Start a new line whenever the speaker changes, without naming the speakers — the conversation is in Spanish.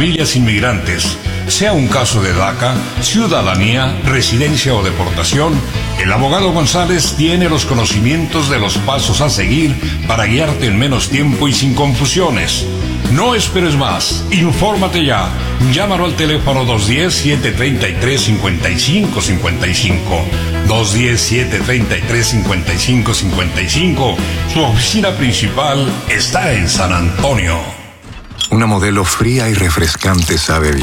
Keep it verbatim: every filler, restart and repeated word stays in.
familias inmigrantes, sea un caso de DACA, ciudadanía, residencia o deportación, el abogado González tiene los conocimientos de los pasos a seguir para guiarte en menos tiempo y sin confusiones. No esperes más, infórmate ya. Llámalo al teléfono dos uno cero, siete tres tres, cinco cinco cinco cinco. dos uno cero, siete tres tres, cinco cinco cinco cinco. Su oficina principal está en San Antonio.
Una modelo fría y refrescante sabe bien.